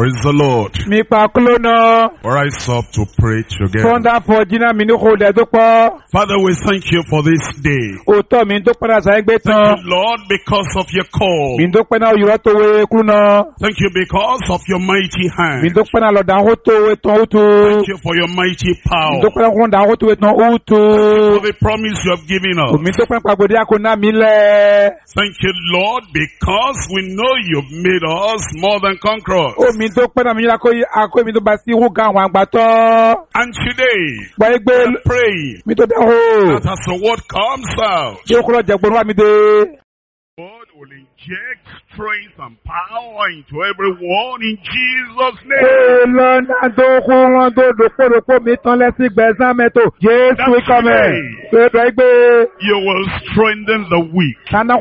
Praise the Lord. Rise up to pray together. Father, we thank you for this day. Thank you, Lord, because of your call. Thank you because of your mighty hand. Thank you for your mighty power. Thank you for the promise you have given us. Thank you, Lord, because we know you've made us more than conquerors. And today, we're praying that as the word comes out, God will inject strength and power into everyone in Jesus' name. That's right. You will strengthen the weak.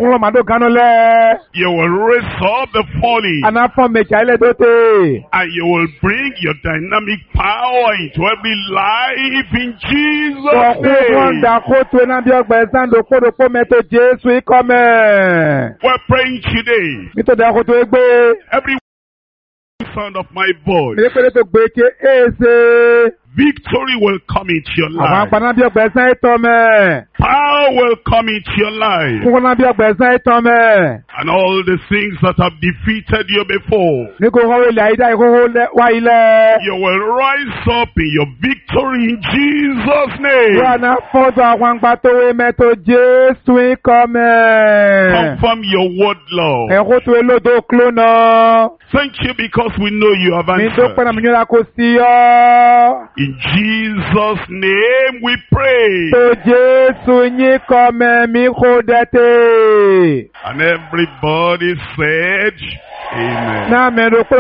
You will raise up the fallen. And you will bring your dynamic power into every life in Jesus' name. We're praying today. Every sound of my voice, victory will come into your life. Power will come into your life. And all the things that have defeated you before, you will rise up in your victory in Jesus' name. Confirm your word, Lord. Thank you because we know you have answered. In Jesus' name we pray. And everybody said, Amen. I'm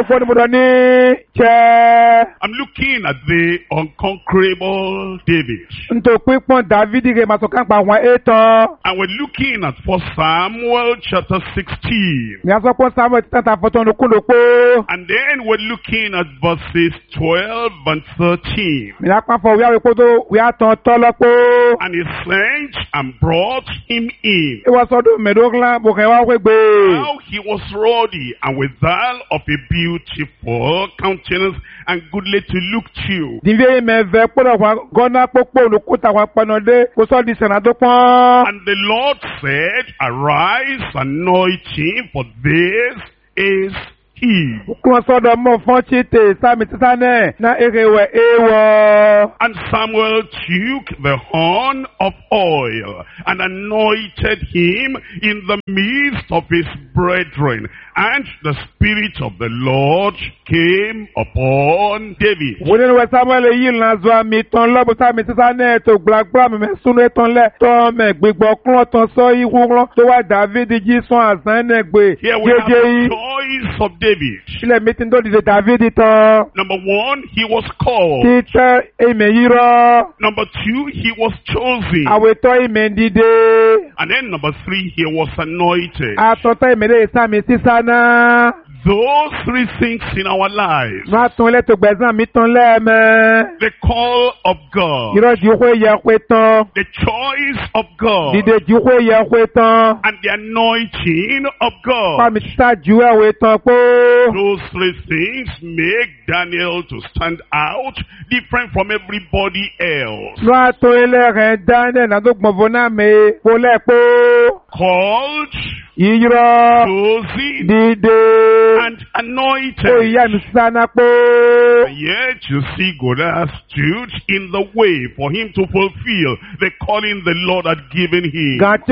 looking at the unconquerable David. And we're looking at 1 Samuel chapter 16. And then we're looking at verses 12 and 13. And he sent and brought him in. How he was ruddy and withal of a beautiful countenance and goodly to look to. And the Lord said, Arise, anoint him, for this is he. And Samuel took the horn of oil and anointed him in the midst of his brethren. And the Spirit of the Lord came upon David. Here we have the choice of David. Number one, he was called. Number two, he was chosen. And then number three, he was anointed. Those three things in our lives, the call of God, the choice of God, and the anointing of God, those three things make Daniel to stand out different from everybody else. Called, chosen, and anointed. And yet you see Goliath stood in the way for him to fulfill the calling the Lord had given him. Goliath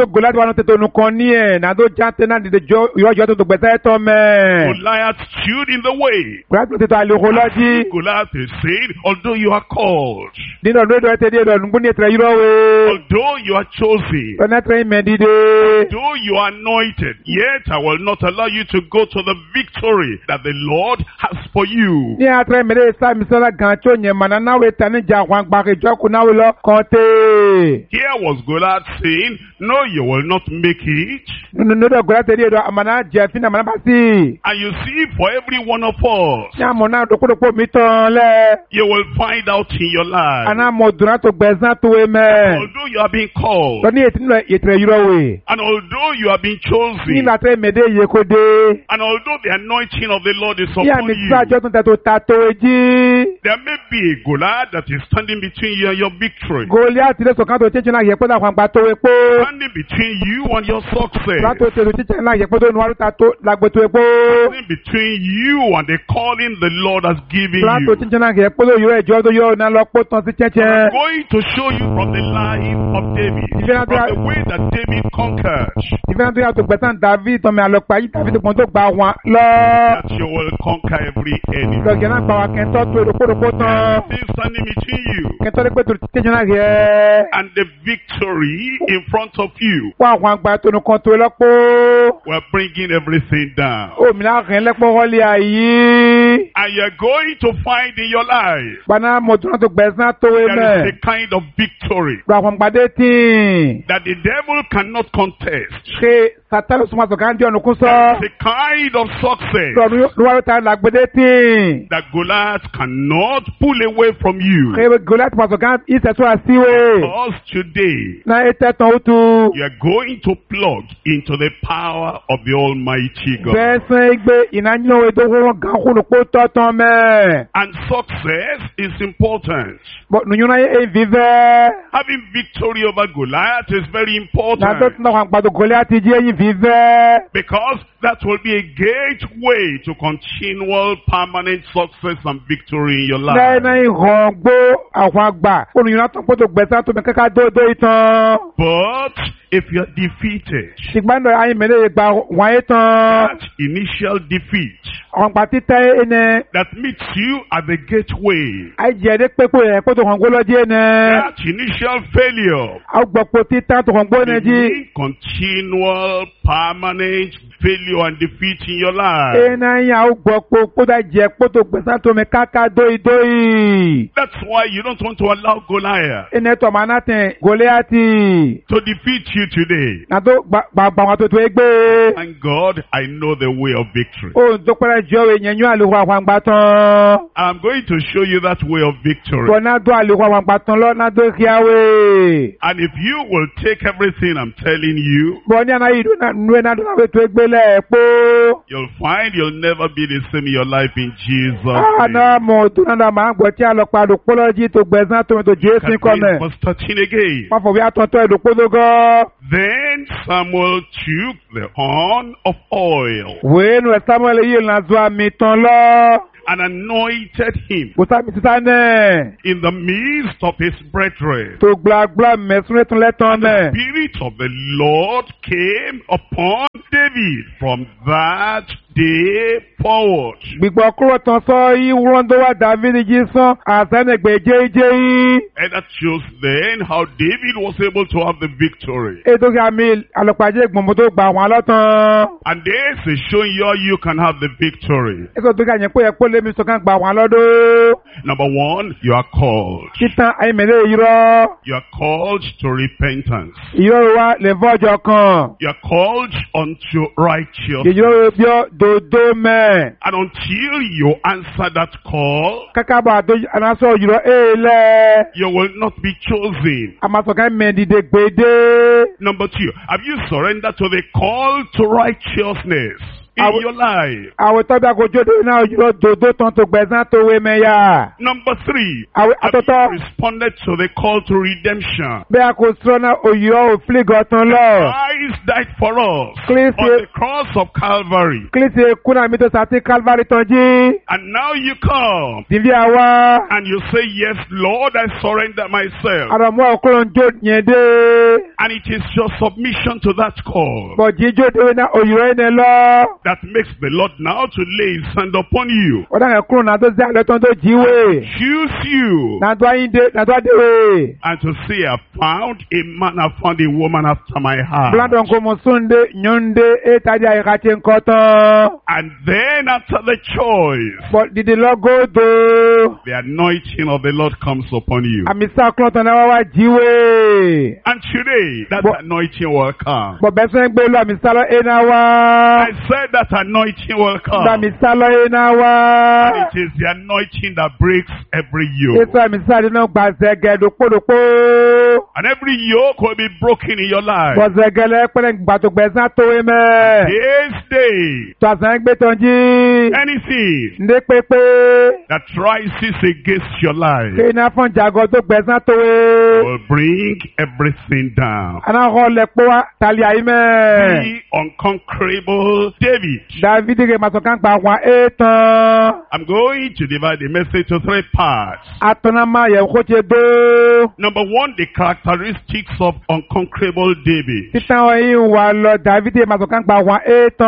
stood in the way. Goliath is saying, although you are called, although you are chosen, although you are anointed, yet I will not allow you to go to the victory that the Lord has for you. Here was Goliath saying, no, you will not make it. And you see, for every one of us, you will find out in your life, although you are being called, and although you are being chosen, and although the anointing of the Lord is upon you, There may be a Goliath that is standing between you and your victory. Standing between you and your success. Standing between you and the calling the Lord has given you. I'm going to show you from the life of David, from the way that David conquered, that you will conquer every enemy. Standing between you and the victory in front of you. We're bringing everything down. And you're going to find in your life there is a kind of victory that the devil cannot contest. There is a kind of success that Goliath cannot pull away from you. Because today you are going to plug into the power of the Almighty God. And success is important. Having victory over Goliath is very important. Because that will be a gateway to continual permanent success and victory in your life. But if you're defeated, that initial defeat that meets you at the gateway, that initial failure, continual permanent failure and defeat in your life. That's why you don't want to allow Goliath to defeat you today. And God, I know the way of victory. I'm going to show you that way of victory. And if you will take everything I'm telling you, you'll find you'll never be the same in your life in Jesus' name. Verse 13 again. Then Samuel took the horn of oil and anointed him in the midst of his brethren. And the Spirit of the Lord came upon David from that day forward. And that shows then how David was able to have the victory. And this is showing you how you can have the victory. Number one, you are called. You are called to repentance. You are called unto righteousness. And until you answer that call, you will not be chosen. Number two, have you surrendered to the call to righteousness in your life? Number three, have you responded to the call to redemption? Christ died for us on the cross of Calvary. And now you come and you say, yes, Lord, I surrender myself. And it is your submission to that call that makes the Lord now to lay his hand upon you. Choose you. And to say, I found a man, I found a woman after my heart. And then after the choice, the anointing of the Lord comes upon you. And today, that anointing will come. I said that anointing will come. And it is the anointing that breaks every yoke. And every yoke will be broken in your life. Bọ̀sẹ̀gẹ̀lẹ̀ pẹ̀lẹ́ gbàtò gbẹ̀sán tó wé mẹ́. This day, Tọ̀sán gbé tán jí. anything Ndé pépé. that rises against your life Kéèna fún jàgọ̀ tó gbẹ̀sán tó wé. will bring everything down. Anáhọ́ lẹ̀ pọ́ wá tali àyí mẹ́. The unconquerable David. Dávidi kè màtọ̀ kan gbà wọn tán. I'm going to divide the message to 3 parts. Atọ́nà máa yẹ kó ṣe dó. Number 1, the characteristics of unconquerable David. Títàn ọ̀yìn wà lọ Dávidi màtọ̀ kan gbà wọn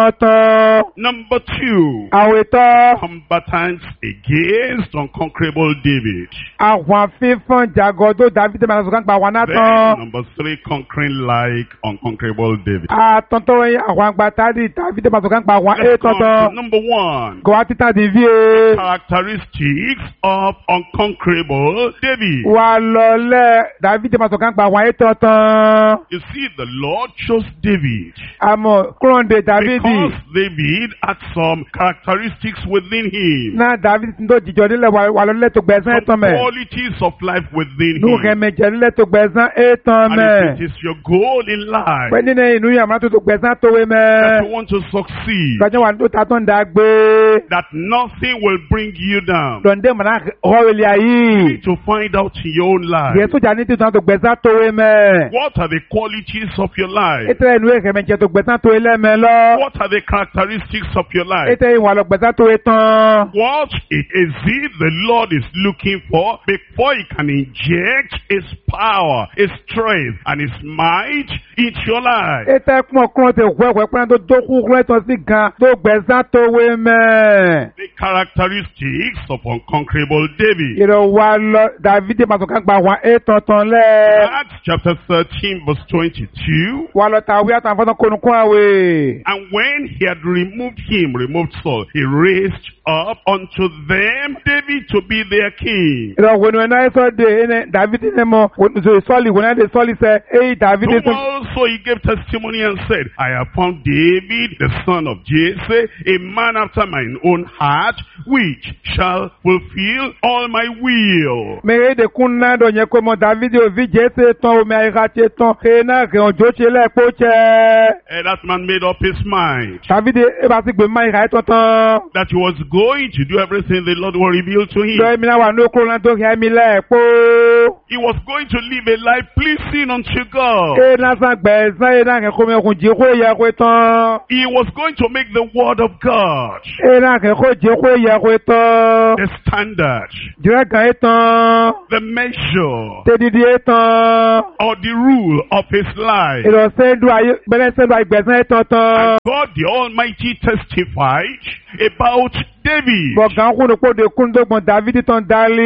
tán. Number 2, Àwẹ̀ tán. combatants against unconquerable David. Àwọn fífọ́n jàgọ̀ tó Dávidi màtọ̀ kan gbà wọn Then tán. number 3, conquering like unconquerable David. Àtọ̀ntọ̀ ọ̀yìn àwọn àgbàtàdì Dávidi màtọ̀ kan gbà wọn Let's come tán. to number 1, Gọ̀wá títà di vie. characteristics of unconquerable David. Wà lọ lẹ̀ Dávidi màtọ̀ kan gbà wọn tán. You see, the Lord chose David Àmọ́ kúròǹde Dávidi. because David had some characteristics within him, Náà Dávidi tí ń tó jìjọ nílẹ̀ wà lọ lẹ̀ tó gbẹ̀sán some tán mẹ́. qualities of life within Nú him. kẹ̀mẹ̀jẹ̀ nílẹ̀ tó gbẹ̀sán tán And mẹ́. if it is your goal in life Pẹ́ nínú inú yàrá tó gbẹ̀sán tó wé that mẹ́. you want to succeed, Lọ́jọ́ wà ní tó ta tó ń da gbé. that nothing will bring you down, Lọ́ndé mọ̀nà ọ̀rẹ́lẹ̀ you ayé. need to find out in your own life, Yẹ sójà ní títàn tó gbẹ̀sán tó wé mẹ́. what are the qualities of your life? Ètò inú kẹ̀mẹ̀jẹ̀ tó gbẹ̀sán tó wé lẹ́mẹ̀ lọ. What are the characteristics of your life? Ètò ìwà lọ gbẹ̀sán tó wé tán. What is it the Lord is looking for before He can inject His power, His strength, and His might into your life? Ètò ẹkùn ọkùnrin tó kú ẹ̀kọ́ ẹ̀kọ́ tó dókú kúrẹ́ tó sí gan tó gbẹ̀sán tó wé mẹ́. The characteristics of unconquerable David. Ìrọ̀ wa lọ Dávidi màtọ̀ká gba wọn tán lẹ́. Acts chapter 13 verse 22. Wà lọ tàwé àtàwọn kónúkún àwẹ̀. And when he had removed Saul, he raised up unto them David to be their king. Ìrọ̀ wọnú ẹ̀ náà sọ de ẹ̀ Dávidi ní mọ̀ sọ́ọ̀lì wọnú ẹ̀ de sọ́ọ̀lì sẹ́ èyí Dávidi Whom tún. also he gave testimony and said, I have found David, the son of Jesse, a man after mine own heart, which shall fulfill all my will. Mẹ̀rẹ̀ èdè kún náà dọ̀ yẹn kó mọ Dávidi òbí Jésè tán omi àyíká ṣe tán. Ṣé náà kì í ọjọ́ ṣe lẹ́ẹ̀kọ́ ṣẹ́. And that man made up his mind Dávidi ẹ bá ti gbé mọ́ àyíká tán tán. that he was going to do everything the Lord will reveal to him. Lọ èmi náà wà ní okòrò náà tó kí ẹ̀mí lẹ́ẹ̀kọ́. He was going to live a life pleasing unto God. Ṣé náà sàn gbẹ̀ẹ́sán yẹn náà kẹ́kọ̀ọ́ mi ọkùn jí kó yẹ kó tán. He was going to make the word of God Ṣé náà kẹ́kọ̀ọ́ jí kó yẹ kó tán. the standard, Jùlọ kan yẹn tán. the measure, Tẹ́dídì yẹn tán. or the rule of his life. Ìrọ̀sẹ́ ń dún ayé bẹ́lẹ́ sẹ́nu àìgbẹ̀sán yẹn tán tán. God the Almighty testified about David. Bọ̀gán kúndùn kóde kúndùn Dávidi tán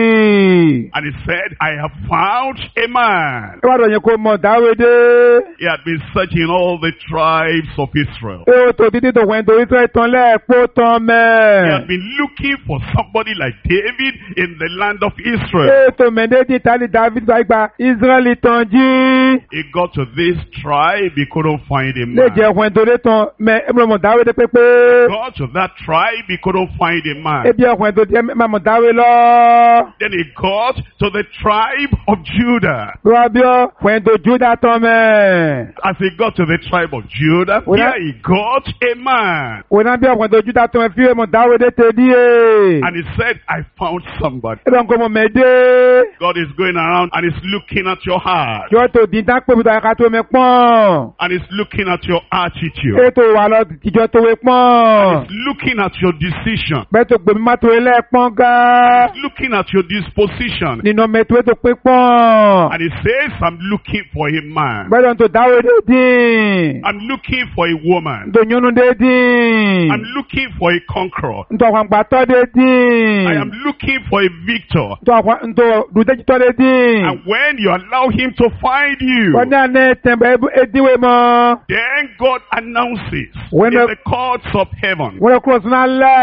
dálé. And he said, I have found a man. Ẹ wá dọ̀ yẹn kó mọ̀ Dáwédé. He had been searching all the tribes of Israel. Ẹ o tó títí tó wẹ̀ nítorí tó tán lẹ́ẹ̀kọ́ tán He mẹ́. had been looking for somebody like David in the land of Israel. Ẹ tó mẹ́ndéjì tálí Dávidi tó gba Ísírẹ́lì tán jí. He got to this tribe, he couldn't find a Lè man. jẹ́ ọkùnrin torí tán mẹ́ ẹ mọ̀ Dáwédé pépé. Got to that tribe, he couldn't find a man. Ebi ọkùnrin tó jẹ́ mọ̀ Dáwé lọ. Then he got to the tribe of Judah. Lọ́wọ́ bí ọkùnrin tó Júdà tán mẹ́. As he got to the tribe of Judah, Well, here he got a man. Òun náà bí ọkùnrin tó Júdà tán mẹ́ fi mọ̀ Dáwédé tẹ̀ díẹ̀. And he said, I found somebody. Ẹ bá ń kọ́ mọ̀ mẹ́dé. God is going around and is looking at your heart. Jọ́ tó dín tá pé mi tó àyíká tó mẹ́ pọ́n. And is looking at your attitude. Ètò wà lọ tìjọ́ tó wé pọ́n. Is looking at your decision. Bẹ́ẹ̀ tó gbèmí má tó ilé pọ́n gá. Is looking at your disposition. Nínú mẹ́tò ètò pé pọ́n. And he says, I'm looking for a man. Bẹ́ẹ̀ tó Dáwédé dín. I'm looking for a woman. Ntò nyúnú dé dín. I'm looking for a conqueror. Ntò àgbàgbà tọ́ dé dín. I am looking for a victor. Ntò dùdẹ́jì tọ́ dé dín. And when you allow him to find you, Wọ́n ní àná tẹ̀mbẹ̀ edíwé mọ́. then God announces When in the- the courts of heaven Wọ́n lè kúrò sínú alẹ́ ètò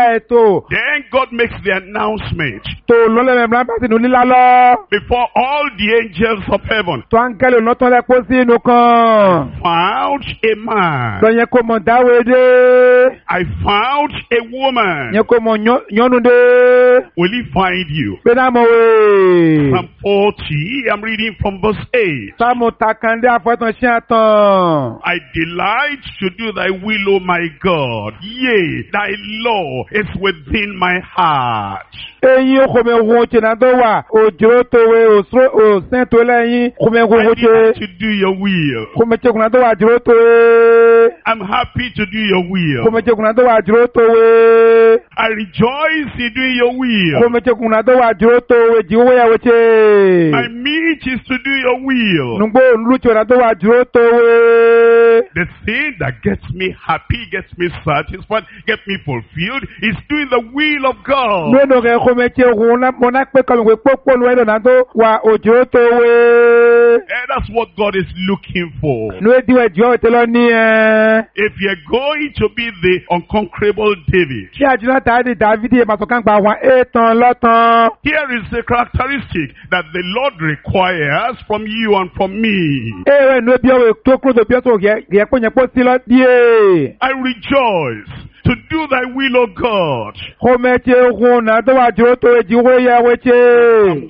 Then God makes the announcement tó lọ́lẹ̀ mẹ́rin bá sínú lílá lọ. before all the angels of heaven. tó áńgẹ́lì lọ́tọ́ lẹ kó sí inú kan. Found a man. lọ́yẹ kó mọ̀ dáwé dé. I found a woman. yẹ kó mọ̀ yọ́nu dé. Will he find you? pé náà mọ̀ wé. Psalm 40, I'm reading from verse 8. sáàmù takandé àfọ̀tàn ṣé àtàn. I delight to do thy will, O my God. Yea, thy law is within my heart. eyín okòmè ohun ṣe náà tó wà òjò tó wé òsín tó lẹ́yìn okòmè I ohun ṣe. delight to do your will. okòmè ṣe kùnà tó wà jùlọ tó wé. I'm happy to do your will. okòmè ṣe kùnà tó wà jùlọ tó wé. I rejoice in doing your will. okòmè ṣe kùnà tó wà jùlọ tó wé jìwó yà wé ṣe. My meat is to do your will. nùgbò olùlùchọ̀ náà tó wà jùlọ tó wé. The thing that gets me happy, gets me satisfied, gets me fulfilled is doing the will of God. lónìí rẹ̀ okòmè ṣe ohun mọ̀ náà pé kọ́mi wé pópó lu ẹ̀dọ̀ náà tó wà òjò tó wé. And that's what God is looking for. nu ediwẹ̀ jọ́ ìtẹ́lọ́ ní ẹ̀. If you're going to be the unconquerable David, kí àjùlọ tàbí Dávidi màsọ̀kàngbà wọn ètàn lọ́tàn. here is the characteristic that the Lord requires from you and from me. Ewe nu ebi ọwọ́ tó kúrò tó bí ọ̀tọ̀ yẹ pé yẹn pọ̀ sí lọ díẹ̀. I rejoice to do thy will, O God. Kọ́mẹ́tì ohun náà tó wà jùlọ tó èjì wó yẹ wẹ́tẹ́.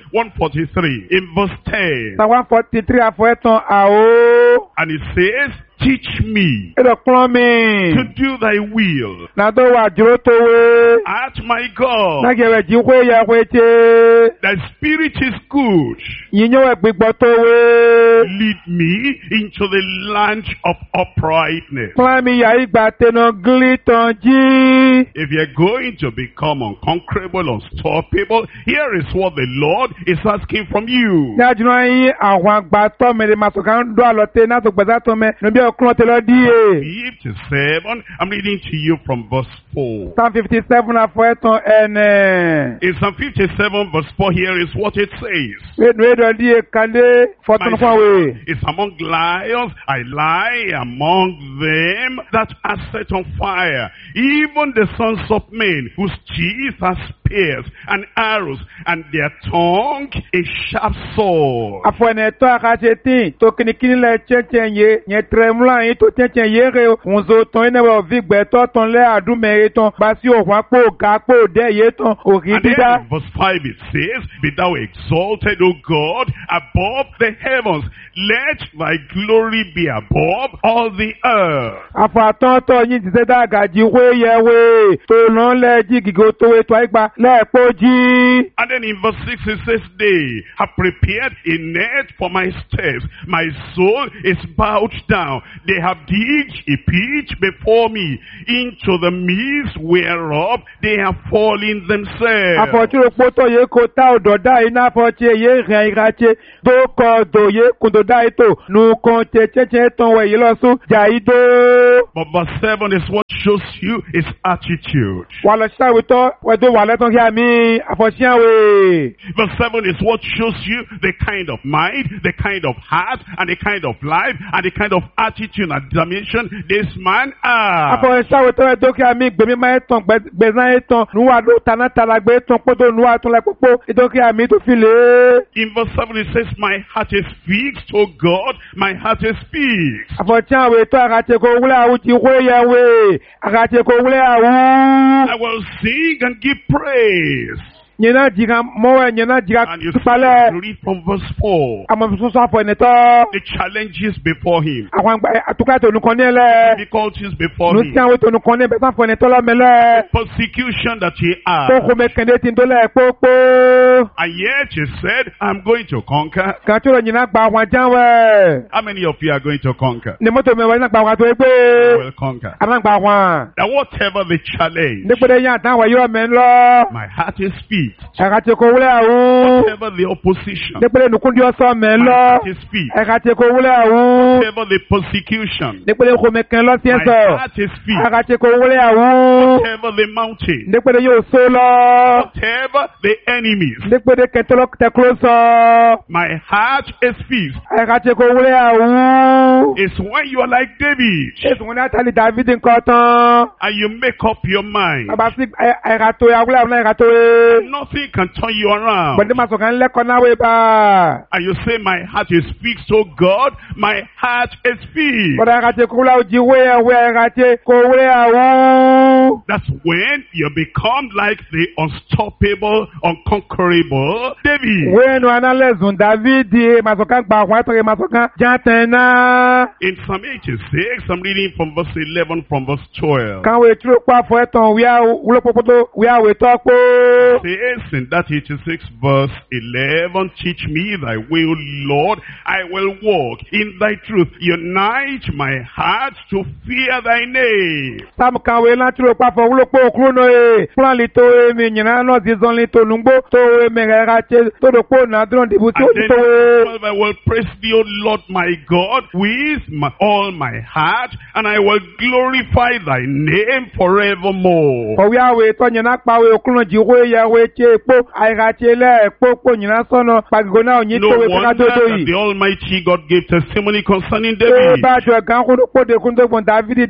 143 in verse 10. Psalm 143 àfọ̀ ẹ̀tàn àwọ̀. And it says, teach me Ẹ̀dọ̀ kúrọ̀ mi. to do thy will. Náà tó wà jùlọ tó wé. Art my God, Náà gẹ̀rẹ̀ jí wó yẹ wẹ́tẹ́. thy spirit is good. Yíyan wẹ̀ gbígbọ́ tó wé. Lead me into the land of uprightness. Kúrọ̀ mi yà ìgbà tẹnu gílí tán jí. If you're going to become unconquerable, unstoppable, here is what the Lord is asking from you. Ní àjùlọ yín àwọn àgbà tọ́ mi lè màsọ̀kàn ń dọ́ àlọ́tẹ̀ náà tó gbẹ̀dá tó mẹ́. Níbi ọkùnrin tẹ lọ díẹ̀. 57, I'm reading to you from verse 4. Psalm 57 àfọ̀ ẹ̀tàn ẹ̀nẹ̀. In Psalm 57 verse 4, here is what it says. Wéèdù wéèdù díẹ̀ kálé fọ́tún fún àwẹ̀. Is among lions, I lie among them that are set on fire, even the sons of men, whose teeth are spears and arrows, and their tongue a sharp sword. Àfọ̀ ẹ̀nẹ̀ tọ́ àkàṣe tí tó kìnnìkìnnì lẹ̀ tsẹ̀tsẹ̀ yé yẹn tẹ̀rẹ̀múlá yín tó tsẹ̀tsẹ̀ yé rẹ̀ ǹzọ̀ tán yín náà wọ̀ fi gbẹ̀tọ̀ tán lẹ́ àdúmẹ̀ yé tán basi òhun àpò ògà àpò òdẹ́ yé tán òrì And then dídá. in verse 5 it says, be thou exalted, O God, above the heavens. Let thy glory be above all the earth. Àfọ̀ àtọ́tọ̀ yín ti sẹ́ dàgàjì wé yẹ wé tó lọ́n lẹ́ jí gìgò tó wé tó àìgbà lẹ́ẹ̀pọ̀ jí. And then in verse 6 it says, they have prepared a net for my steps. My soul is bowed down. They have digged a pit before me, into the midst whereof they have fallen themselves. Àfọ̀túrò pótó yé kó tá òdò dá iná fọ́tí yé rìn ìràtí tó kọ dò yé kùndò dá ètò nùkan tẹ̀tẹ̀tẹ̀ tán wẹ̀ yìí lọ́sùn jà ìdó. But verse 7 is what shows you his attitude. Wà lọ ṣáwé tọ́ wẹ̀dọ̀ wà lẹ́tọ̀ kí a mi àfọ̀ṣíàwé. Verse 7 is what shows you the kind of mind, the kind of heart, and the kind of life, and the kind of attitude and determination this man has. Àfọ̀ṣíàwé tọ́ wẹ̀dọ̀ kí a mi gbèmí máa tán gbẹ̀zán tán nùwà ló tanná tara gbé tán kótó nùwà tún lẹ pópó ìdó kí a mi tó fi lé. In verse 7 it says, my heart is fixed, O God, my heart is fixed. Àfọ̀ṣíàwé tọ́ àkàtì kò wúlẹ̀ àwù ti wé yẹ wé àkàtì kò wúlẹ̀ àwù. I will sing and give praise. Nyina jiga mọ́wẹ́ nyina jiga And you tupalẹ̀. read from verse 4. Àmọ̀ sọ́sọ́ àfọ̀ ẹ̀nẹ̀tọ́. The challenges before him. Àwọn àtúkà tó nìkan ní ẹlẹ́. Difficulties before Nùsí him. àwọn tó nìkan ní ẹ̀bẹ̀sán àfọ̀ ẹ̀nẹ̀tọ́ lọ́mẹlẹ́. Persecution that he had. Kókò mẹ́kẹ̀ndé ti ń dólẹ̀ pópó. And yet he said, I'm going to conquer. Kàtó rẹ̀ nyina gba àwọn jáwẹ̀. How many of you are going to conquer? Ní mọ́tò mi wọ́n ní gba àwọn àtọ́ You ẹgbẹ́. will conquer. Àmọ́ gba àwọn. That whatever the challenge, Nípòdé yẹn àtàwọn yóò mẹ́ lọ. my heart is fixed. feet. Ẹ̀ka tí kò wúlẹ̀ àwọn. Whatever the opposition. Nípele nùkún di ọ̀sán mẹ́ My lọ. heart is fixed. Ẹ̀ka tí kò wúlẹ̀ àwọn. Whatever the persecution. Nípele kò mẹ́kẹ́ lọ sí My ẹ̀sọ̀. heart is fixed. Ẹ̀ka tí kò wúlẹ̀ àwọn. Whatever the mountain. Nípele yóò so lọ. Whatever the enemies. Nípele kẹtọ́lọ́ tẹ̀kúrò sọ. My heart is fixed. Ẹ̀ka tí kò wúlẹ̀ àwọn. It's when you are like David Èsùn wọn ní àtàlí David nǹkan tán. and you make up your mind. Bàbá sí ẹ̀ka tó yà wúlẹ̀ àwọn ẹ̀ka tó yẹ. Nothing can turn you around. Bọ̀dé máa sọ̀kan lẹ́kọ̀ọ́ náà wé bá. And you say, my heart is fixed, oh God, my heart is fixed. Bọ̀dé ẹ̀ka tí kò wúlẹ̀ àwọn jíwé ẹ̀wé ẹ̀ka tí kò wúlẹ̀ àwọn. That's when you become like the unstoppable, unconquerable David. Wéènù análẹ̀sùn Dávidi màsọ̀kan gbà àwọn ẹ̀tọ́rẹ̀ màsọ̀kan jántẹ̀ náà. In Psalm 86, I'm reading from verse 11 from verse 12. Káwọn ètò pa fún ẹ̀tàn wíyá wúlọ́pọ̀pọ̀tò wíyá wètọ́ pé. It says in that 86 verse 11, teach me thy way, O Lord, I will walk in thy truth. Unite my heart to fear thy name. Sáàmù kàwé láti rò pa fún wúlọ́pọ̀ òkúrò náà ẹ̀. Fúlàní tó èmi ìyìnà náà ti zọ́nlé tó nùgbó tó èmi rẹ̀ ra ṣe tó dòpó náà dúró dìbò tó And then tó wé. 12, I will praise thee, O Lord my God, with all my heart, and I will glorify thy name forevermore. Kọ̀wé àwẹ̀ tó yìnà pàwé òkúrò jìwé yàwé ṣe èpó àìràṣe lẹ́ẹ̀pó pò yìnà sọ́nà pàgìgò náà yìí No tó wé wonder pẹ́ká tó tó that yìí. the Almighty God gave testimony concerning Ṣé David. bá aṣọ ẹ̀gán kúndó pòdè kúndó gbọ̀n Dávidi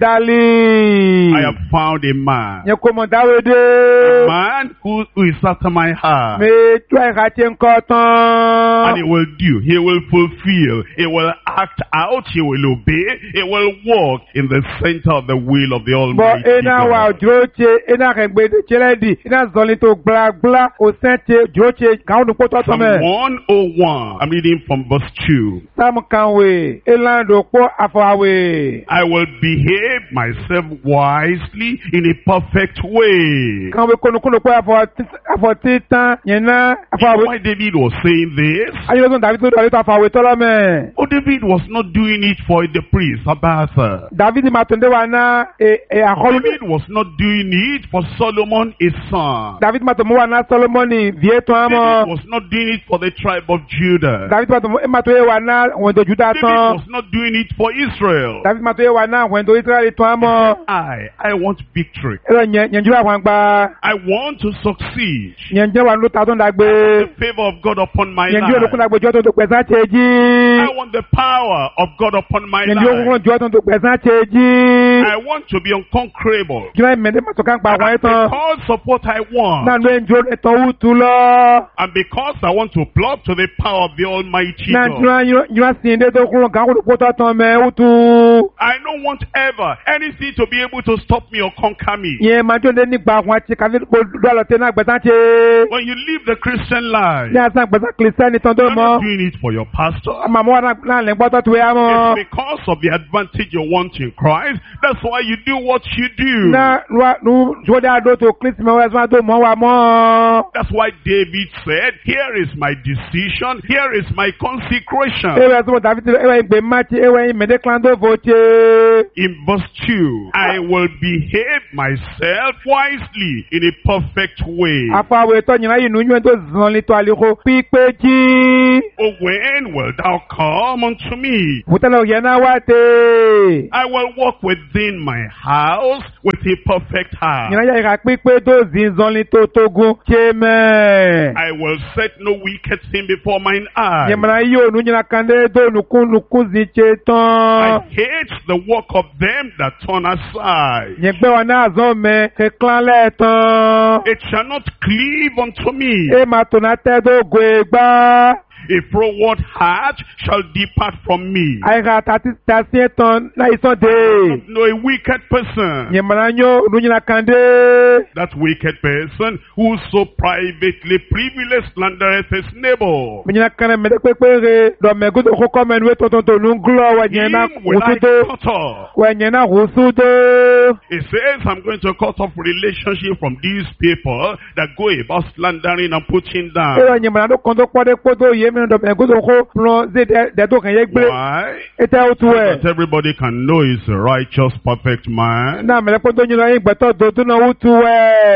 dálé? I have found a man. Yẹ kó mọ̀ dáwédé. A man who is after my heart. Mètò àìràṣe ńkọ́ tán. And he will do, he will fulfill, he will act out, he will obey, he will walk in the center of the will of the Bọ̀ Almighty iná wà God. òjò ṣe iná rẹ̀gbẹ̀ ṣẹlẹ̀dì iná zọlí tó gbàgbà òsẹ́n ṣe òjò ṣe káwọn olùkó tọ́tọ́ Psalm mẹ́. 101, I'm reading from verse 2. Sáàmù kanwé ìlànà òpó àfọwàwé. I will behave myself wisely in a perfect way. Kanwé kónúkónú pé àfọ̀ títàn yẹn náà You know àfọwàwé. why David was saying this? Ayélujára Dàbí tó dọ̀rí tó àfọwàwé tọ́lọ́ mẹ́. Oh, David was not doing it for the priest, Abiathar. Dàbí máa tó ń dé wa ná àkọlù. David was not doing it for Solomon, his son. Dàbí máa tó mú wa ná Sọlọ́mọ́nì bíé tó David àmọ́. was not doing it for the tribe of Judah. Dàbí máa tó yé wa ná àwọn ètò Júdà David tán. was not doing it for Israel. Dàbí máa tó yé wa ná àwọn ètò Ísírẹ́lì tó àmọ́. I want victory. Ẹ̀rọ yẹn jùlọ àwọn àgbà. I want to succeed. Yẹn jẹ́ wa ló ta tó ń dàgbé. The favor of God upon my Yẹn jẹ́ olùkún life. dàgbé jọ́ tó tó pẹ̀sán ṣe jí. I want the power of God upon my Yẹn jẹ́ olùkún life. jọ́ tó tó pẹ̀sán ṣe jí. I want to be unconquerable. Jùlọ ìmẹ̀dẹ́ máa tó ká ń pa àwọn And ẹ̀tàn. because of what I Náà want, ló ń jó ẹ̀tàn wútu lọ. and because I want to plug to the power of the Almighty Náà God, jùlọ sì ń dé tó kúrò káwọn olùkó tó tán mẹ́ wútu. I don't want ever anything to be able to stop me or conquer me. Yẹn máa jó ní nígbà àwọn àti kàlí dọ́lọ̀ tẹ́ náà gbẹ̀sán ṣe. When you live the Christian life, Ní àṣà gbẹ̀sán kìlísẹ́nì tán tó you're mọ́. not doing it for your pastor. Màmú wa náà lè gbọ́tọ̀ tó yá mọ́. It's because of the advantage you want in Christ. That's why you do what you do. Náà nu jọ́dá àdó tó kírísì mẹ́wàá ẹ̀sán tó mọ́ wa mọ́. That's why David said, here is my decision, here is my consecration. Ewe ẹ̀sùn tàbí tí ewe ìgbè máti ewe ìmẹ̀dẹ́ kílándó fòche. In verse 2, I will behave myself wisely in a perfect way. Àfàwẹ̀ tó yìnbọn yìí nùyún tó zàn lè tó àlekò pípé jí. Oh, when will thou come unto me? Bùtẹ́lẹ̀ yẹn náà wá tè. I will walk within my house with a perfect heart. Yìnbọn yẹn ìhà pípé tó zàn lè tó tógun ṣe mẹ́. I will set no wicked thing before mine eyes. Yìnbọn yìí ò nùyún kàndé tó nùkún zi ṣe I tán. hate the work of them that turn aside. Yẹn gbé wa náà zàn mẹ́ kíklan lẹ́ẹ̀tàn. It shall not cleave unto me. Ẹ máa tó náà tẹ́ tó gbé gbá. A froward heart shall depart from me. Àìrà tàti tàsí ẹ̀tàn náà ìsàn dé. No, a wicked person. Yìnbọn yóò nùyún kàndé. That wicked person who so privately privily slandereth his neighbor. Mìnyínà kan mẹ́tẹ́ pépére dọ̀mẹ́gúdò kókó mẹ́nu wé tọ̀tọ̀tọ̀ ló ń gúlọ̀ wẹ̀nyẹn náà Him will I wùsùdó. cut off. Wẹ̀nyẹn náà wùsùdó. He says, I'm going to cut off relationship from these people that go about slandering and putting down. Ẹ̀rọ yìnbọn àdó kan tó pọ́dé kótó yé mi dọ̀mẹ́gúdò kó lọ sí dẹ́tò kàn yé gbé. Why? Ètè òtù ẹ̀. That everybody can know he's a righteous, perfect man. Náà mẹ́lẹ́ kótó yín lọ yín gbẹ̀tọ̀ dòdú náà òtù ẹ̀.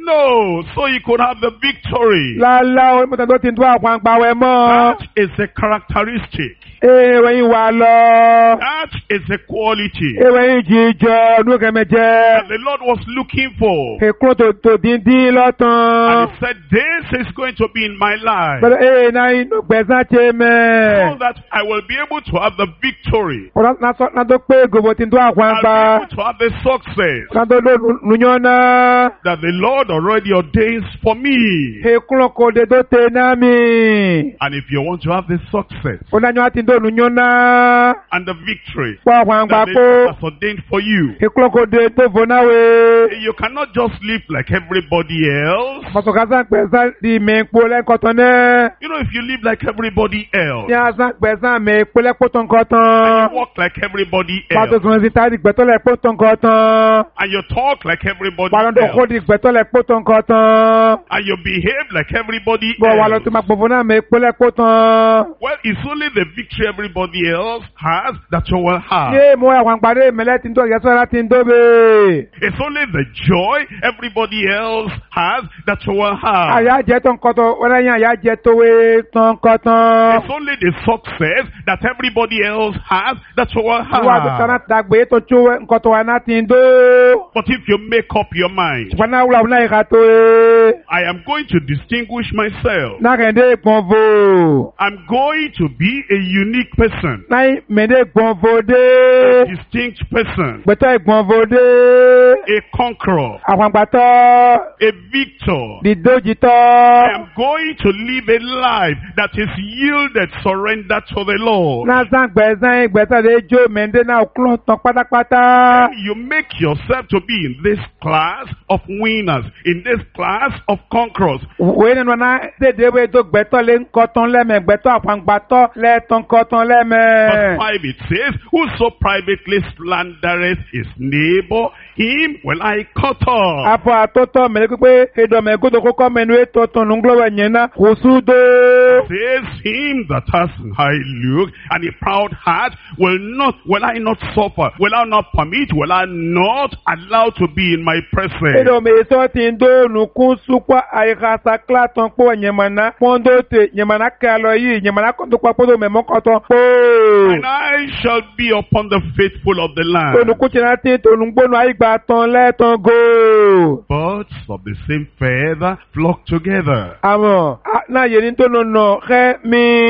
No, so he could have the victory. Lálá onímọ̀tà tó ti ń dún àwọn àgbà wẹ̀ mọ́. That is a characteristic. Ewé yín wà lọ. That is a quality Ewé yín jíjọ ọdún kẹmẹjẹ. that the Lord was looking for. Èkúrò tó díndín And lọ́tàn. he said, this is going to be in my life, Bẹ́ẹ̀ náà inú gbẹ̀sán ṣe mẹ́. so that I will be able to have the victory. Náà tó pé gòbò ti ń dún àwọn I'll àgbà. be able to have the success Náà tó lóyún náà. that the Lord already ordains for me. Èkúrò kò dé tó tẹ̀ náà mi. And if you want to have the success Onáyọ̀ àti ndó lóyún náà. and the victory Pọ̀ àwọn àgbà that the kó. Lord has ordained for you, Èkúrò kò dé tó fò náà wẹ̀. you cannot just live like everybody else. Mọ̀tòkásá gbẹ̀sán di mẹ́kpó lẹ́kọ̀tàn náà. You know, if you live like everybody else, Ní àzá gbẹ̀sán mẹ́kpó lẹ́kọ̀tàn and kọ̀tàn. you walk like everybody Pàtó else, sọ̀rọ̀ sí táyì gbẹ̀tọ̀ lẹ́kọ̀tàn kọ̀tàn. and you talk like everybody Pàlọ́dọ̀ kó else, di gbẹ̀tọ̀ lẹ́kọ̀tàn kọ̀tàn. and you behave like everybody Bọ̀ wà lọ else, tó máa gbọ̀fọ̀ náà mẹ́kpó lẹ́kọ̀tàn. well, it's only the victory everybody else has that you will have. Yé mo àwọn àgbàdo mẹ́lẹ́ ti ń dọ̀ yẹsọ̀ láti ń dóbe. It's only the joy everybody else has that you will have. Àyà jẹ́ tó ń kọ́tọ̀ wọ́n lẹ́yìn àyà jẹ́ tó wé tán kọ́tàn. It's only the success that everybody else has that you will Wọ́n àti have. sọ́nà dàgbé tó tó nkọ́tọ̀ wà náà ti ń dó. But if you make up your mind, Ṣùgbọ́n náà wúlò àwọn náà ìka tó é. I am going to distinguish myself. Náà kẹ́ndé gbọ̀n fò. I'm going to be a unique person, Náà mẹ́ndé gbọ̀n fò a dé. distinct person, Gbẹ̀tọ̀ ìgbọ̀n fò dé. a conqueror, Àwọn àgbàtọ́ a victor. I dìdójìtọ́. am going to live a life that is yielded, surrendered to the Lord. Náà sàn gbẹ̀sán ìgbẹ̀sán lè jó mẹ́ndé náà kúrò tán pátápátá. You make yourself to be in this class of winners, in this class of conquerors. Wèé nínú náà dédé wé tó gbẹ̀tọ̀ lé ńkọ́tán lẹ́mẹ̀ gbẹ̀tọ̀ àpàǹgbàtọ́ lẹ́tàn kọ́tán Verse lẹ́mẹ̀. 5 it says, whoso privately slandereth his neighbor, him will I cut off. Afọ àtótọ́ mẹ́lẹ́ pípé èdòmẹ̀ gbọ́dọ̀ kókọ́ mẹ́nu ètò tọ̀nù ńglọ́wọ̀ ẹ̀yẹn náà kò súdó. Says him that has an high look and a proud heart will I not suffer, will I not permit, will I not allow to be in my presence. Èdòmẹ̀ èso ti ń dóònù kún súpọ̀ àyíká kílátàn pọ̀ ẹ̀yẹ̀mọ̀ná pọ́ńdóòtè ẹ̀yẹ̀mọ̀ná kẹlọ yìí ẹ̀yẹ̀mọ̀ná kọ́ńtò pọ́ńdó mẹ́mọ́kọ́tọ́ pò. And I shall be upon the faithful of the land. Tònùkútìná tí tònùgbónú àyígbà tán lẹ́tàn gò. Birds of the same feather flock together. Àmọ́ náà yẹ ní tónù nà xẹ́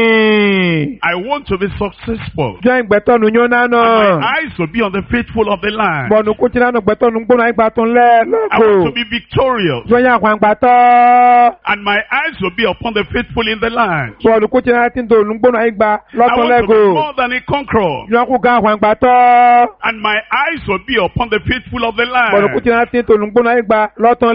mi. I want to be successful. Jọ́ ìgbẹ́tọ̀nù yóò náà And nà. my eyes will be on the faithful of the land. Bọ̀nùkútìná nà gbẹ́tọ̀nù gbónú àyígbà tán I want to lẹ́ẹ̀lọ́kọ̀. be victorious. Jọ́ yẹn àgbàǹgbà tọ́. And my eyes will be upon the faithful in the land. Bọ̀nùkútìná tí tònù gbónú àyígbà I lọ́tàn want to be lẹ́gò. more than a conqueror. Jọ́ kú ká àgbàǹgbà tọ́. And my eyes will be upon the faithful of the land. Bọ̀nùkútìná tí tònù gbónú àyígbà lọ́tàn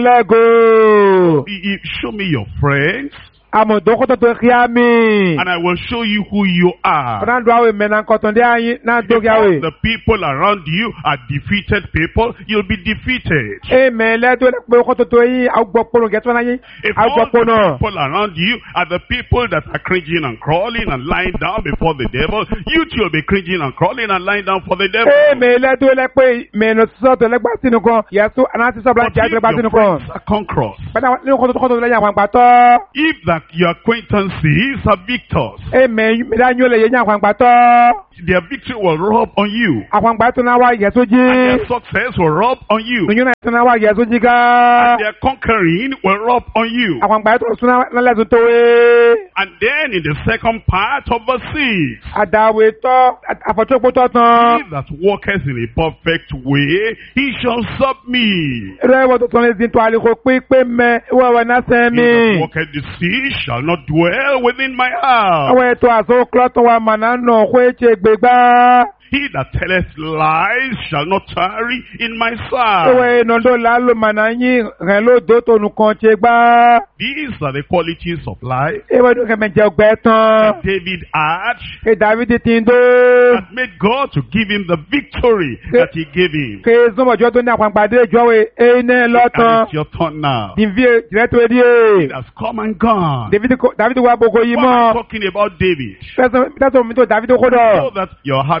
lẹ́gò. Show me your friends, Àmọ̀ dọ́kọ́tọ̀ tó kíá mi. and I will show you who you are. Fernando awe mena nkọtọn dé ayin náà dókè If all awe. the people around you are defeated people, you'll be defeated. Amen lẹ́tọ́ lẹ́ pé ọkọ̀ tó yín àgbọ̀pọ̀nù gẹ̀tọ́ náà yín If all the àgbọ̀pọ̀nù. people around you are the people that are cringing and crawling and lying down before the devil, you too will be cringing and crawling and lying down for the devil. Amen lẹ́tọ́ lẹ́ pé mẹ́nu sọ́tọ̀ lẹ́gbà sínú kan yẹ̀sù anáti sọ́bla But jẹ́ if lẹ́gbà your sínú kan. friends are conquerors, Pẹ̀lú nínú kọ́tọ̀ lẹ́yìn àwọn àgbàtọ́. if that your acquaintances are victors, Amen mẹ́ta yóò lè yẹ ní àwọn àgbàtọ́. their victory will rub on you. Àwọn àgbàtọ́ náà wá yẹ̀sù And jí. their success will rub on you. Nìyún náà náà wá yẹ̀sù jí ká. And their conquering will rub on you. Àwọn àgbàtọ́ sún náà lẹ́sùn tó wé. And then in the second part of verse 6, Àdàwé tọ́ àfọ̀tọ́pọ̀tọ́ tán. he that walketh in a perfect way, he shall serve me. Rẹ́wọ̀ tó tán lè sin tó àlekò pípé mẹ́ wọ́wọ́ náà He that sẹ́mi. walketh deceit shall not dwell within my house. Àwọn ètò àṣọ klọ́tọ̀ wa màná nà kó ètò gbégbá. He that telleth lies shall not tarry in my Àwọn sight. ènàdó làálù màná yín rẹ̀ ló dó tónù kan ṣe gbá. These are the qualities of life Ewé dùn kẹ̀mẹ̀ jẹ ọgbẹ́ tán. that David had Kè Dàvídì ti ń dó. that made God to give him the victory that he gave him. Kè Zọ́mọ̀jọ́ tó ní àpàǹpàdé ìjọ́wé ẹ̀ẹ́nẹ́ And lọ́tàn. it's your turn now. Dìví jìrẹ́tò èdè. It has come and gone. Dàvídì wà gbogbo yìí What am I mọ́. talking about David? Tẹ́sán mi tó Dàvídì kó So dọ̀. that you have the same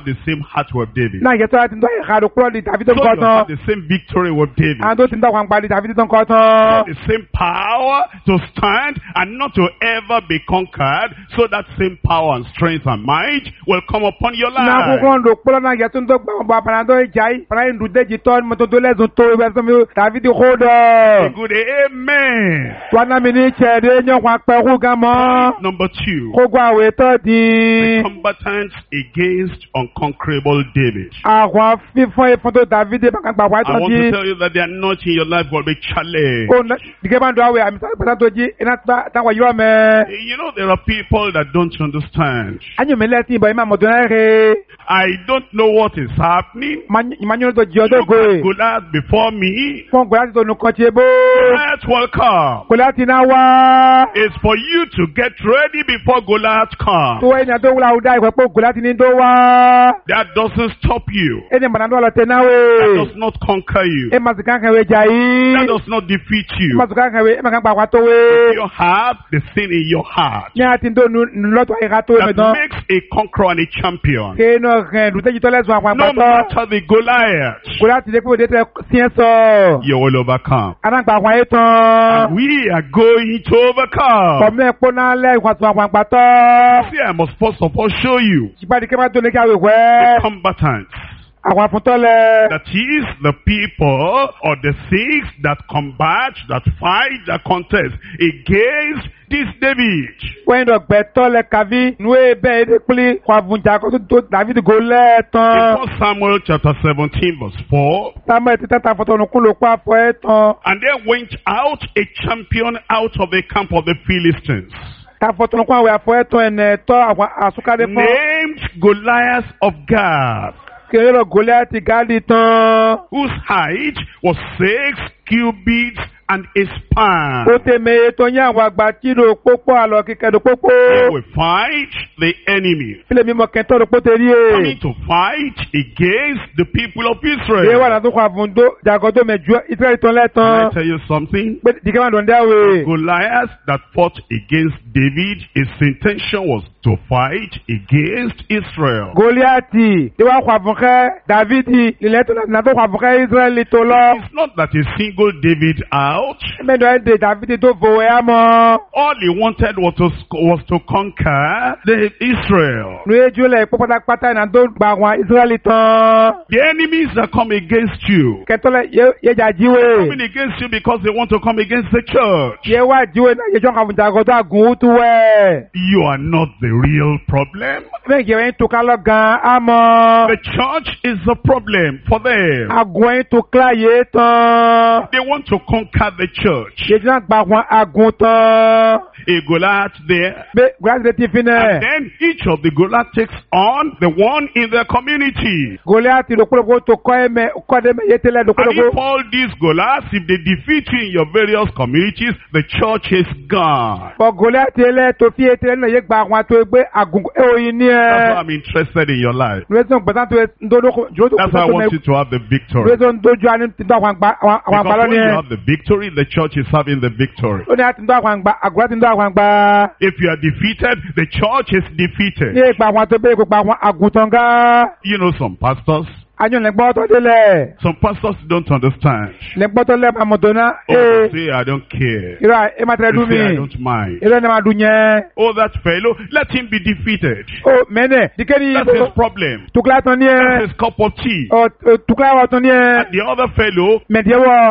heart with David. náà yẹ tó láti ń tọ́ ìka àdó kúrò di Dáfídì tó ń So kọ́ you tán. have the same victory with David. àwọn tó ti ń tọ́ àwọn àgbàdì Dáfídì tó ń kọ́ You tán. have the same power to stand and not to ever be conquered. So that same power and strength and might will come upon your náà life. kúkúrò ń do kúrò náà yẹ tó ń tó gbà wọn bọ̀ àpàlà tó ń jà yìí. àpàlà yìí ń dùn déjì tọ́ ní mọ́tò tó lẹ́sùn tó ìwé sọ́mi Dáfídì kó A dọ̀. good amen. wọn náà mi ní ìṣẹ̀dẹ̀ yẹn wọn apẹ̀ kú gan mọ́. Number 2. kó gbọ́ àwẹ̀ tó di. Combatants against unconquerable David. àwọn fífọ́n ìfọ́n tó Dáfídì bá kan gbà wá I tó want jí. to tell you that they are not in your life will be challenged. kó dìgẹ́ bá ń dọ̀ àwẹ̀ àmì sàgbàtà tó jí iná táwọn yọ̀ mẹ́. You know, there are people that don't understand. anyi mi lẹ́sìn ìbọn ìmọ̀ àmọ̀tò náà rè. I don't know what is happening. ìmọ̀ tó jí ọdọ́ Look gòrè. at Goliath before me. fún Gòláàtì tó nìkan ṣe bó. Goliath will come. Gòláàtì náà wá. It's for you to get ready before Goliath comes. tó ènìyàn tó wúlò àwùdá ìpẹ́ pé Gòláàtì ní tó wá. That doesn't stop you. ènìyàn bàtà tó lọ tẹ̀ náà That wé. does not conquer you. ẹ máa sì kàn kàn wé jà That yìí. does not defeat ẹ you. máa sì kàn kàn wé ẹ máa kàn gbà wá tó wé. You have the sin in your heart ní àti tó lọ́tọ̀ àyíká tó that ẹ̀mẹ̀ tán. makes a conqueror and a champion. kéènà rẹ̀ dùtẹ́jì tó lẹ́sùn àwọn No àpapọ̀. matter the Goliath, Gòláàtì dé pé òde tẹ sí ẹ sọ. you will overcome. anágbà àwọn ayé tán. And we are going to overcome. kọ̀mí ẹ̀pọ̀ náà lẹ́ ìwàsùn àwọn àpapọ̀. See, I must first of all show you ìpàdé kí a máa tó ní kí a wè the wẹ́. combatants. àwọn àfúntọ́lẹ̀. That is the people or the six that combat, that fight, that contest against this David. wọ́n yìí gbẹ tọ́lẹ̀ kàví nùwé bẹ́ẹ̀ ẹ̀dẹ́ pílí kwavunjà kó tó Dáfídì gòlẹ́ In tán. 1 Samuel chapter 17 verse 4, Samuel ti tẹ́ta fọ́tọ̀nù kún ló pa fọ́ ẹ̀ tán. and there went out a champion out of the camp of the Philistines, Ta fọ́tọ̀nù kún àwẹ̀ àfọ́ ẹ̀ tán ẹ̀nẹ̀ tọ́ àwọn àsúkádé fún. named Goliath of Gath, Kéré lọ gòlẹ́ ti gáàdì tán. whose height was 6 cubits and a span. Ó tẹ mẹ́yẹ tó yẹ àwọn àgbà tí ló pópó àlọ́ kíkẹ́ ló pópó. They will fight the enemy, Fílẹ̀ mímọ kẹ́ntọ́ ló póté rí coming e. to fight against the people of Ṣé wà Israel. látó kọ àfúndó jàgọ́dó mẹ́jọ Ísírẹ́lì tán Can I lẹ́tàn. tell you something? Pé dìgẹ́ máa dùn dáwé. Goliath that fought against David, his intention was to fight against Israel. Goliati, tí wàá kọ àfúnkẹ́ Dávidi, ilẹ̀ tó náà tó kọ àfúnkẹ́ Ísírẹ́lì tó lọ. It's not that he singled David out. Mẹ́jọ ẹ̀ dé Dávidi tó fò ẹ̀ mọ́. All he wanted was to conquer Israel. Nu ejú lẹ̀ pọ́ pátápátá ìnà tó gba àwọn Ísírẹ́lì tán. The enemies that come against you, Kẹtọ́lẹ̀ yẹjà jíwé. coming against you because they want to come against the church. Yẹ wá jíwé náà yẹjọ́ kan fúnjà gọ́dọ̀ àgùn ún tú wẹ̀. You are not the real problem. Méjì yẹn tó ká lọ gan á mọ́. The church is the problem for them. Àgùn yẹn tó kílá yé tán. They want to conquer the church. Yẹjọ́ náà gba àwọn àgùn tán. A Goliath there. Bẹ́ẹ̀ Goliati ti fi And náà. then each of the Goliath takes on the one in their community. Goliati lókòlókò tó kọ́ ẹ̀mẹ́ kọ́ ẹ̀mẹ́ yé tẹ́lẹ̀ And lókòlókò. if all these Goliaths, if they defeat you in your various communities, the church is gone. Bọ̀ Goliati ẹlẹ́ tó fi yé tẹ́lẹ̀ náà yé gba àwọn àti gbé àgùn ẹ̀wọ̀n ní That's why ẹ̀. I'm interested in your life. Lóṣù gbẹ̀sán tó ndódó That's why I want you to have the victory. lóṣù ndójú àní ti dọ́ àwọn Because àgbà when lọ́ní you ẹ̀. have the victory, the church is having the victory. Ó ní àti ndọ́ àwọn àgbà àgùrá ti ndọ́ àwọn àgbà. If you are defeated, the church is defeated. Ní ìgbà àwọn àti bẹ́ẹ̀ gba àwọn àgùntàn gá. You know some pastors. Àjọ lẹ́gbọ́n tó délẹ̀. Some pastors don't understand. Lẹ́gbọ́n tó lẹ́bàá mọ̀tò náà. Oh, they say I don't care. Irọ́ ẹ má tẹ̀lé They dùn say I mí. don't mind. Irọ́ ẹ má dùn yẹn. Oh, that fellow, let him be defeated. Ó mẹ́nẹ̀ dikẹ́ni That's his problem. tukula tán ní That's ẹ̀. his cup of tea. Tukula wà tán ní ẹ̀. And the other fellow, Mẹ̀díẹ̀ wọ̀.